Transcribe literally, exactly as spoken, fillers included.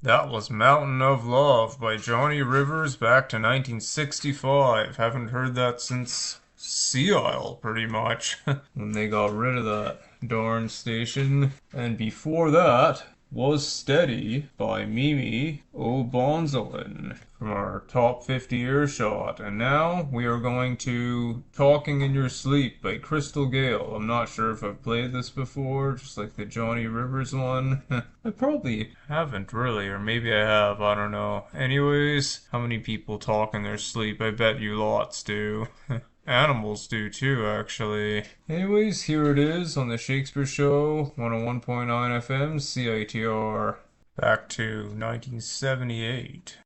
That was Mountain of Love by Johnny Rivers back to nineteen sixty-five. Haven't heard that since Sea Isle, pretty much, when they got rid of that darn station. And before that was Steady by Mimi O'Bonzolin from our Top fifty Earshot. And now we are going to Talking in Your Sleep by Crystal Gale. I'm not sure if I've played this before, just like the Johnny Rivers one. I probably haven't really, or maybe I have, I don't know. Anyways, how many people talk in their sleep? I bet you lots do. Animals do too, actually. Anyways, here it is on the Shakespeare Show, one oh one point nine F M, C I T R. Back to nineteen seventy-eight.